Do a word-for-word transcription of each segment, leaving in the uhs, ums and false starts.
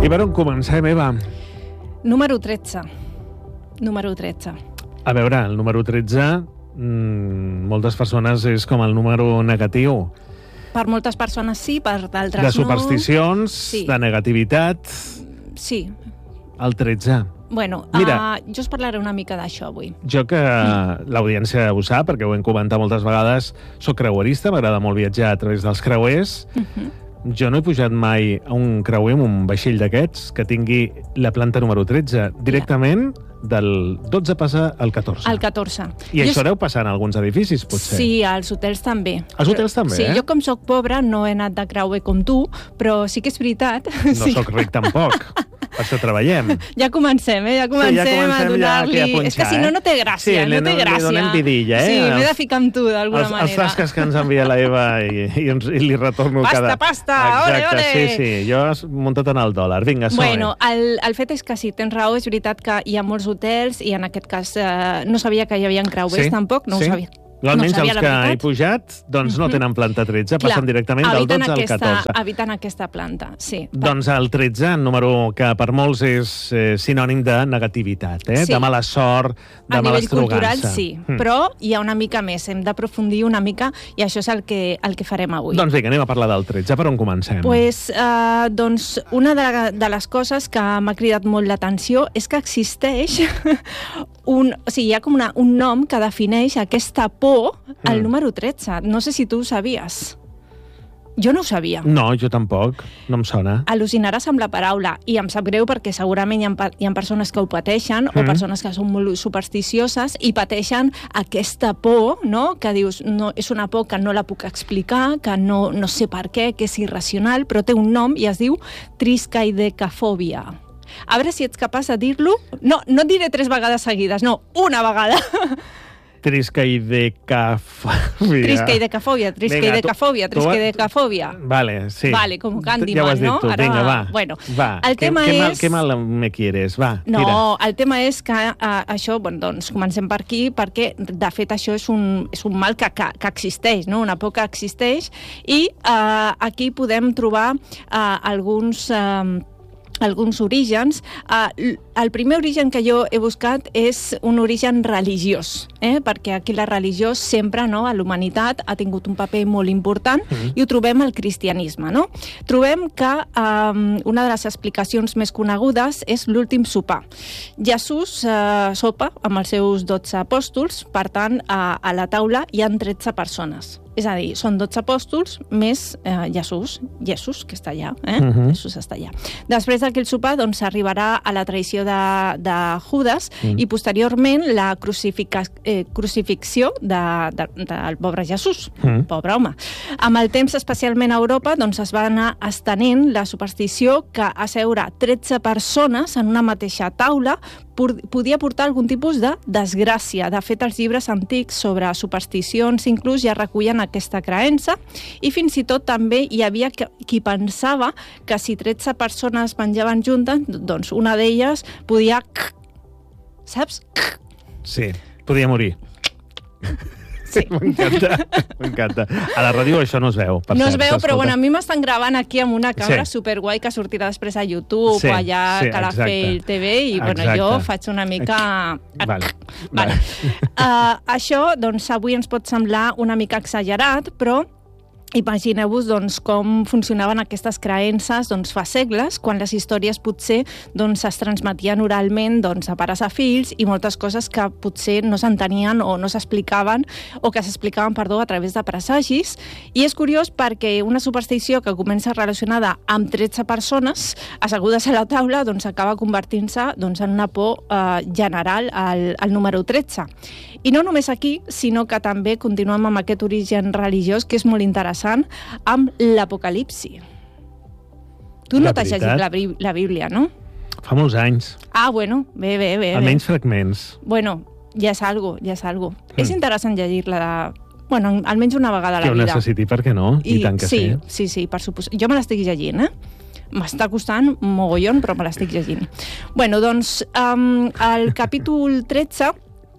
I per on comencem, Eva? Número tretze. Número tretze. A veure, el número tretze, mmm, moltes persones és com el número negatiu. Per moltes persones sí, per d'altres no. De supersticions, sí. De negativitat... Sí. El tretze. Bueno, Mira, uh, jo us parlaré una mica d'això avui. Jo que mm. l'audiència ho sap, perquè ho hem comentat moltes vegades, soc creuerista, m'agrada molt viatjar a través dels creuers. Mm-hmm. Jo no he pujat mai a un creuer amb un vaixell d'aquests que tingui la planta número tretze. Directament del dotze passa al catorze. Al catorze. I jo això és... deu passar en alguns edificis, potser. Sí, als hotels també. Als hotels també, sí, eh? Jo com soc pobra no he anat de creuer com tu, però sí que és veritat. No sí. soc ric tampoc. Per això treballem. Ja comencem, eh? Ja comencem, sí, ja comencem a donar-li... Ja punxar, és que si no, no té gràcia. Sí, no té gràcia. Li donem vidilla, eh? Sí, m'he de ficar amb tu, d'alguna els, manera. Els tasques que ens envia la Eva i, i, ens, i li retorno pasta, cada... Pasta, pasta! ole, ole! Sí, sí, jo he muntat en el dòlar. Vinga, som. Bueno, el, el fet és que sí, tens raó, és veritat que hi ha molts hotels i en aquest cas eh, no sabia que hi havia creuers sí? tampoc, no sí? ho sabia. Almenys no els que he pujat doncs no tenen planta tretze, passen Clar, directament del dotze al catorze. Eviten aquesta planta, sí. Doncs el tretze, un número que per molts és eh, sinònim de negativitat, eh? Sí. De mala sort, de mala estrugança. A nivell cultural, sí, mm. però hi ha una mica més, hem d'aprofundir una mica i això és el que, el que farem avui. Doncs vinga, anem a parlar del tretze, per on comencem? Pues, eh, doncs, una de, de les coses que m'ha cridat molt l'atenció és que existeix un, o sigui, hi ha com una, un nom que defineix aquesta por al mm. número tretze. No sé si tu ho sabies. Jo no ho sabia. No, jo tampoc. No em sona. Al·lucinaràs amb la paraula. I em sap greu perquè segurament hi ha, hi ha persones que ho pateixen mm. o persones que són molt supersticioses i pateixen aquesta por, no? Que dius, no, és una por que no la puc explicar, que no, no sé per què, que és irracional, però té un nom i es diu triskaidecafòbia. A veure si ets capaç de dir-lo. No, no et diré tres vegades seguides, no, una vegada. Triskaidecafòbia. Triskaidecafòbia, triskaidecafòbia, triskaidecafòbia. Vale, sí. Vale, com Candyman, ja ho has dit no? tu. Vinga, va. Bueno, va. el tema ¿Qué, és... Què mal, mal me quieres? Va, no, tira. el tema és que uh, això, bueno, doncs comencem per aquí, perquè de fet això és un, és un mal que, que, que existeix, no? Una por que existeix, i uh, aquí podem trobar uh, alguns... Uh, alguns orígens. Uh, el primer origen que jo he buscat és un origen religiós, eh? Perquè aquí la religió sempre, no, a l'humanitat ha tingut un paper molt important mm-hmm. i ho trobem al cristianisme, no? Trobem que um, una de les explicacions més conegudes és l'últim sopar. Jesús uh, sopa amb els seus dotze apòstols, per tant, uh, a la taula hi ha tretze persones. És a dir, són dotze apòstols més eh, Jesús, Jesús, que està allà, eh? Uh-huh. Jesús està allà. Després d'aquell sopar, doncs, s'arribarà a la traïció de, de Judas uh-huh. i posteriorment la crucifica, eh, crucifixió de, de, del pobre Jesús, uh-huh. pobre home. Amb el temps, especialment a Europa, doncs, es va anar estenent la superstició que asseure tretze persones en una mateixa taula podia portar algun tipus de desgràcia. De fet, els llibres antics sobre supersticions inclús ja recullen aquesta creença i fins i tot també hi havia qui pensava que si tretze persones menjaven juntes, doncs una d'elles podia... Saps? Sí, podia morir. Sí. M'encanta, m'encanta. A la ràdio això no es veu, per No cert, es veu, però bueno, a mi m'estan gravant aquí amb una càmera sí. superguai que sortirà després a YouTube sí, o allà sí, a Calafell T V i bueno, exacte. jo faig una mica... Vale. vale. Uh, això, doncs, avui ens pot semblar una mica exagerat, però imagineu-vos doncs, com funcionaven aquestes creences doncs, fa segles, quan les històries potser doncs, es transmetien oralment doncs, a pares a fills i moltes coses que potser no s'entenien o no s'explicaven o que s'explicaven perdó, a través de presagis. I és curiós perquè una superstició que comença relacionada amb tretze persones assegudes a la taula doncs, acaba convertint-se doncs, en una por eh, general al, al número tretze. I no només aquí, sinó que també continuem amb aquest origen religiós que és molt interessant, amb l'Apocalipsi. Tu no t'has llegit la, la Bíblia, no? Fa molts anys. Ah, bueno, bé, bé, bé. Almenys fragments. Bueno, ja és algo, ja és algo. Mm. És interessant llegir-la de... Bueno, almenys una vegada a la vida. Que ho necessiti, per què no? I, I tant que sí. Sí, sí, sí, per suposat. Jo me l'estic llegint, eh? M'està costant mogollon, però me l'estic llegint. Bueno, doncs, um, el capítol tretze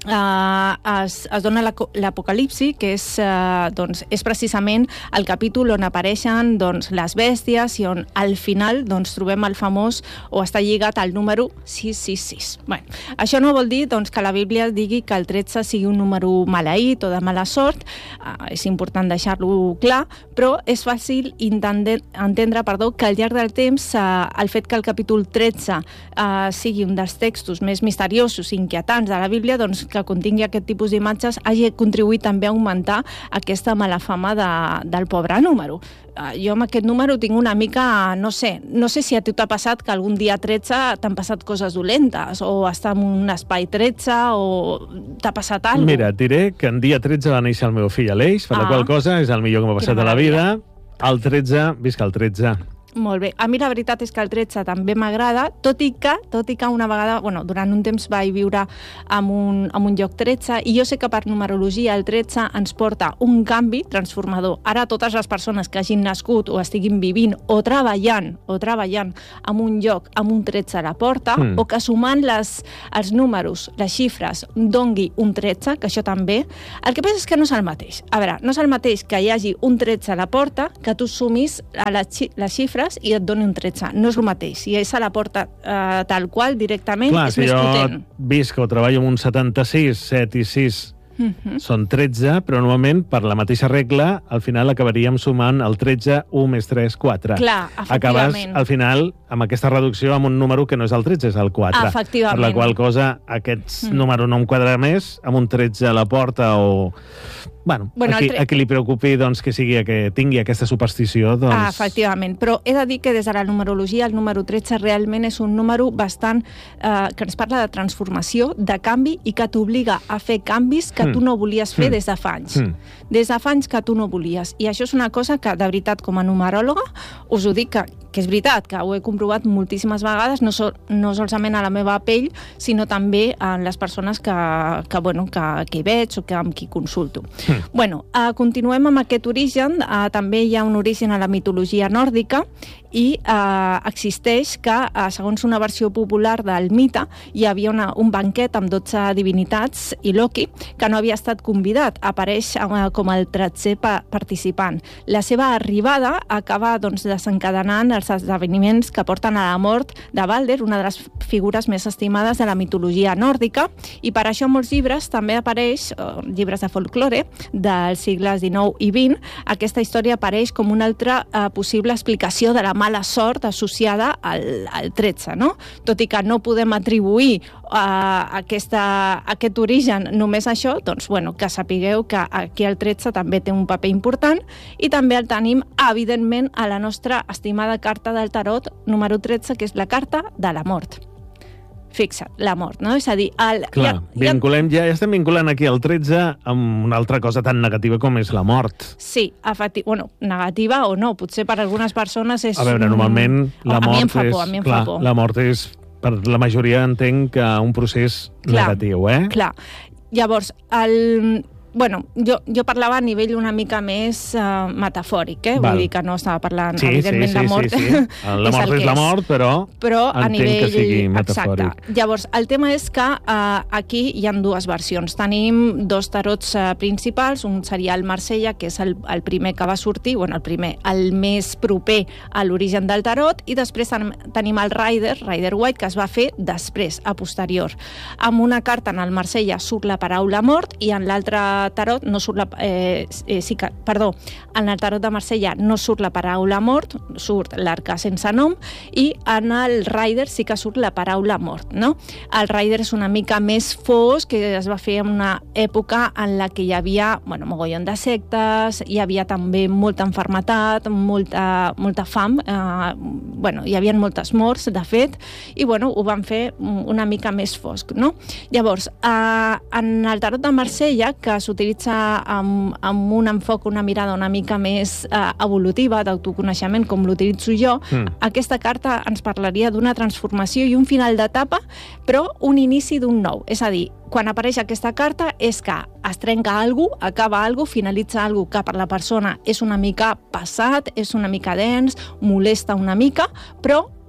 Uh, es, es dona l'Apocalipsi, que és, uh, doncs, és precisament el capítol on apareixen doncs, les bèsties i on al final doncs, trobem el famós, o està lligat al número sis sis sis. Bueno, això no vol dir doncs, que la Bíblia digui que el tretze sigui un número maleït o de mala sort, uh, és important deixar-lo clar, però és fàcil entendre, entendre perdó, que al llarg del temps uh, el fet que el capítol tretze uh, sigui un dels textos més misteriosos i inquietants de la Bíblia, doncs que contingui aquest tipus d'imatges hagi contribuït també a augmentar aquesta mala fama de, del pobre número. Uh, jo amb aquest número tinc una mica, no sé, no sé si a tu t'ha passat que algun dia tretze t'han passat coses dolentes, o estar en un espai tretze, o t'ha passat alguna cosa. Mira, et diré que en dia tretze va néixer el meu fill Aleix, per ah, la qual cosa és el millor que m'ha passat a la vida. El tretze, visca el tretze. Molt bé. A mi la veritat és que el tretze també m'agrada, tot i que tot i que una vegada, bueno, durant un temps vaig viure en un, en un lloc tretze, i jo sé que per numerologia el tretze ens porta un canvi transformador. Ara totes les persones que hagin nascut o estiguin vivint o treballant o treballant en un lloc amb un tretze a la porta, mm. o que sumant les, els números, les xifres, dongui un tretze, que això també, el que passa és que no és el mateix. A veure, no és el mateix que hi hagi un tretze a la porta que tu sumis a les, les xifres i et doni un tretze. No és el mateix. Si és a la porta eh, tal qual, directament, clar, és si més potent. Clar, si jo visc o treballo amb un setanta-sis, set i sis uh-huh. són tretze, però normalment, per la mateixa regla, al final acabaríem sumant el tretze, u més tres, quatre. Clar, efectivament. Acabes, al final, amb aquesta reducció, amb un número que no és el tretze, és el quatre. Efectivament. Per la qual cosa, aquest mm. número no em quadra més, amb un tretze a la porta o... Bueno, bueno a, qui, tre... a qui li preocupi doncs, que, sigui, que tingui aquesta superstició, doncs... Ah, efectivament, però he de dir que des de la numerologia el número tretze realment és un número bastant eh, que ens parla de transformació, de canvi, i que t'obliga a fer canvis que mm. tu no volies fer mm. des de fa anys. Mm. Des de fa anys que tu no volies. I això és una cosa que, de veritat, com a numeròloga, us ho dic que, que és veritat, que ho he comprovat moltíssimes vegades, no, so, no solament a la meva pell, sinó també en les persones que, que, bueno, que, que hi veig o que, amb qui consulto. Mm. Bueno, uh, continuem amb aquest origen. Uh, també hi ha un origen a la mitologia nòrdica i uh, existeix que, uh, segons una versió popular del mite, hi havia una, un banquet amb dotze divinitats i Loki, que no havia estat convidat. Apareix uh, com el tretzè pa participant. La seva arribada acaba doncs, desencadenant els esdeveniments que porten a la mort de Balder, una de les figures més estimades de la mitologia nòrdica, i per això en molts llibres també apareix, uh, llibres de folklore, dels segles dinou i vint, aquesta història apareix com una altra uh, possible explicació de la mala sort associada al, al tretze, no? Tot i que no podem atribuir uh, aquesta, aquest origen només a això, doncs, bueno, que sapigueu que aquí el tretze també té un paper important, i també el tenim, evidentment, a la nostra estimada carta del tarot número tretze, que és la carta de la mort. Fixa't, la mort, no? És a dir... El, Clar, ja, vinculem, ja, ja estem vinculant aquí el tretze amb una altra cosa tan negativa com és la mort. Sí, efecti... bueno, negativa o no, potser per algunes persones és... A veure, normalment la oh, mort a mi em fa és... por, a mi em clar, fa por. La mort és, per la majoria entenc que un procés clar, negatiu, eh? Clar, llavors, el... Bueno, jo, jo parlava a nivell una mica més uh, metafòric, eh? Val. Vull dir que no estava parlant, sí, evidentment, sí, sí, la mort. Sí, sí. La mort és, és la mort, però, però a nivell que sigui metafòric. Exacte. Llavors, el tema és que uh, aquí hi ha dues versions. Tenim dos tarots uh, principals, un seria el Marsella, que és el, el primer que va sortir, bueno, el primer, el més proper a l'origen del tarot, i després tenim el Rider, Rider White, que es va fer després, a posterior. Amb una carta en el Marsella surt la paraula mort, i en l'altre tarot no surt la, eh, eh, sí que, perdó, en el tarot de Marsella no surt la paraula mort, surt l'arca sense nom, i en el Rider sí que surt la paraula mort, no? El Rider és una mica més fosc, que es va fer en una època en la que hi havia, bueno, mogollon de sectes, hi havia també molta enfermetat, molta, molta fam, eh, bueno, hi havia moltes morts, de fet, i bueno, ho van fer una mica més fosc, no? Llavors, eh, en el tarot de Marsella, que s'utilitza amb, amb un enfoc, una mirada una mica més eh, evolutiva, d'autoconeixement, com l'utilitzo jo, mm. aquesta carta ens parlaria d'una transformació i un final d'etapa, però un inici d'un nou. És a dir, quan apareix aquesta carta és que es trenca alguna cosa, acaba alguna cosa, finalitza alguna cosa que per la persona és una mica passat, és una mica dens, molesta una mica, però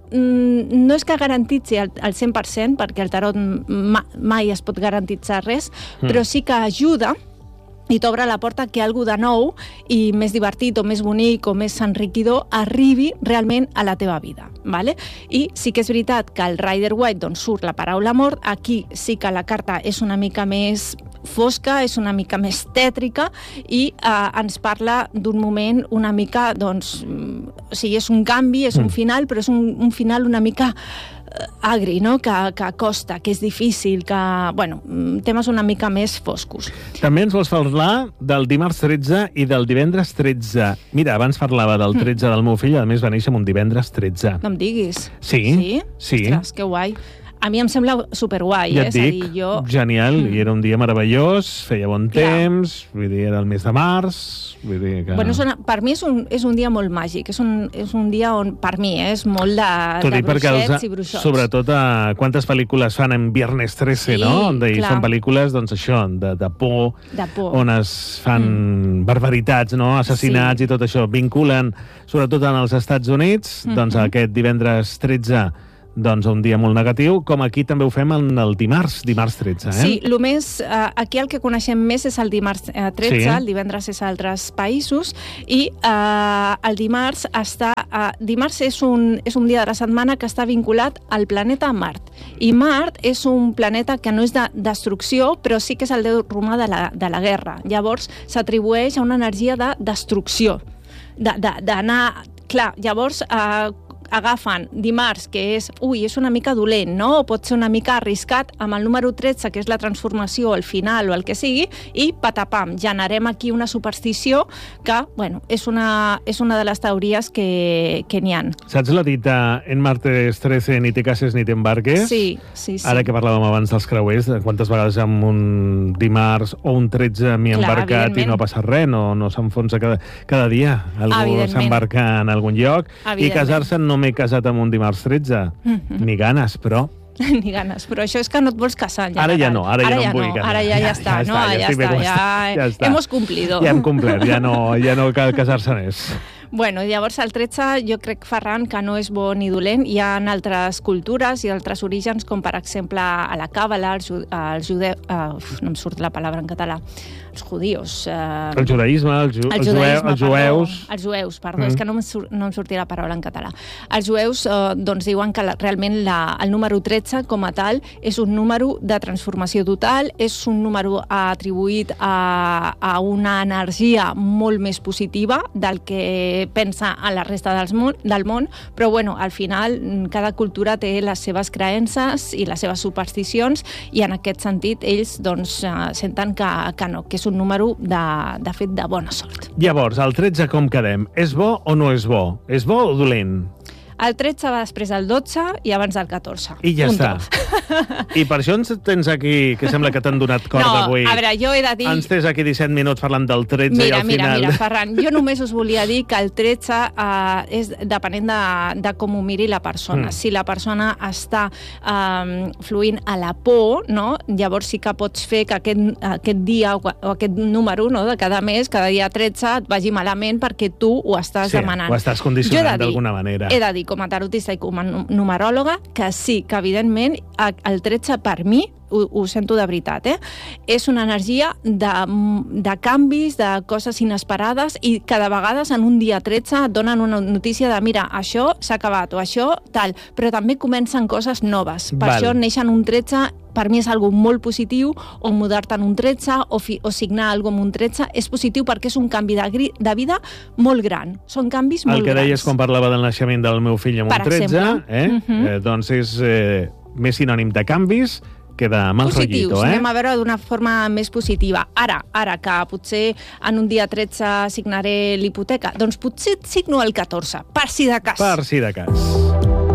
no és que garantitzi al, al cent per cent, perquè el tarot ma, mai es pot garantitzar res, mm. però sí que ajuda i t'obre la porta que algú de nou i més divertit o més bonic o més enriquidor arribi realment a la teva vida. Vale? I sí que és veritat que el Rider Waite doncs, surt la paraula mort, aquí sí que la carta és una mica més fosca, és una mica més tètrica i eh, ens parla d'un moment una mica, doncs, o sigui, és un canvi, és un final, però és un, un final una mica agri, no? que, que costa, que és difícil, que, bueno, temes una mica més foscos. També ens vols parlar del dimarts tretze i del divendres tretze. Mira, abans parlava del tretze del meu fill, a més va néixer un divendres tretze. No em diguis. Sí, sí. sí. Ostres, que guai. A mi em sembla superguai, ja eh? et dic, dir, jo... genial, mm. i era un dia meravellós, feia bon Clar. temps, vull dir, era el mes de març, vull dir que... Bueno, una, per mi és un, és un dia molt màgic, és un, és un dia on, per mi, eh, és molt de, de bruixets els, i bruixots. Sobretot a quantes pel·lícules fan en Viernes trece, sí, no? On clar. Són pel·lícules, doncs això, de, de por, de por, on es fan mm. barbaritats, no? Assassinats sí. i tot això. Vinculen, sobretot en els Estats Units, mm-hmm. doncs aquest divendres tretze doncs un dia molt negatiu, com aquí també ho fem en el dimarts, dimarts tretze, eh? Sí, el més, eh, aquí el que coneixem més és el dimarts eh, tretze, sí. El divendres és a altres països, i eh, el dimarts està... Eh, dimarts és un, és un dia de la setmana que està vinculat al planeta Mart. I Mart és un planeta que no és de destrucció, però sí que és el déu romà de la, de la guerra. Llavors, s'atribueix a una energia de destrucció, d'anar... Clar, llavors... Eh, agafen dimarts, que és, ui, és una mica dolent, no? O pot ser una mica arriscat, amb el número tretze, que és la transformació, el final o el que sigui, i patapam, generem aquí una superstició que, bueno, és una, és una de les teories que, que n'hi ha. Saps la dita en martes trece ni te cases ni te embarques? Sí, sí, sí. Ara que parlàvem abans dels creuers, quantes vegades amb un dimarts o un tretze m'hi he embarcat i no ha passat res, no, no s'enfonsa cada, cada dia. Algú s'embarca en algun lloc i casar-se no m'he casat amb un dimarts tretze. Mm-hmm. Ni ganes, però... Ni ganes, però això és que no et vols casar. Ja ara ja no, ara, ara ja no em vull casar. Ara ja, ja, ja està, ja no? Ja, ja, està, ja, està, ja està. Hemos cumplido. Ja hem complert, ja no, ja no cal casar-se més. Bueno, llavors el tretze jo crec, Ferran, que no és bo ni dolent. Hi ha altres cultures i altres orígens, com per exemple a la càbala, els, els judeus... Uh, no em surt la paraula en català. Els judíos. Uh, el judaïsme, el, ju el, el judaïsme, els jueus... Perdó, els jueus, perdó, mm. és que no em, sur no em sortia la paraula en català. Els jueus uh, doncs diuen que la, realment la, el número tretze, com a tal, és un número de transformació total, és un número atribuït a, a una energia molt més positiva del que pensa a la resta dels món, del món, però bueno, al final cada cultura té les seves creences i les seves supersticions i en aquest sentit ells doncs senten que, que no, que és un número de, de fet de bona sort. Llavors, el tretze com quedem? És bo o no és bo? És bo o dolent? El tretze va després del dotze i abans del catorze. I ja Punto. Està. I per això ens tens aquí, que sembla que t'han donat corda no, avui. No, a veure, jo he de dir... Ens tens aquí disset minuts parlant del tretze mira, i al mira, final... Mira, mira, Ferran, jo només us volia dir que el tretze uh, és depenent de, de com ho miri la persona. Mm. Si la persona està um, fluint a la por, no? Llavors sí que pots fer que aquest, aquest dia o, o aquest número, no? De cada mes, cada dia tretze, et vagi malament perquè tu ho estàs sí, demanant. ho estàs condicionant d'alguna manera. He de dir, com a tarotista i com a numeròloga, que sí, que evidentment el tretze per mi, ho, ho sento de veritat, eh? És una energia de, de canvis, de coses inesperades i que de vegades en un dia tretze et donen una notícia de mira, això s'ha acabat o això tal, però també comencen coses noves. Per Val. Això néixer en un tretze per mi és algo molt positiu, o mudar-te en un tretze, o, fi, o signar alguna amb un tretze, és positiu perquè és un canvi de, de vida molt gran. Són canvis molt grans. El que deies quan parlava del naixement del meu fill amb un tretze, eh? Uh-huh. eh, doncs és eh, més sinònim de canvis que de mal positius, rollito, eh? Anem a veure d'una forma més positiva. Ara, ara que potser en un dia tretze signaré l'hipoteca, doncs potser signo el catorze, per si de cas. Per si de cas.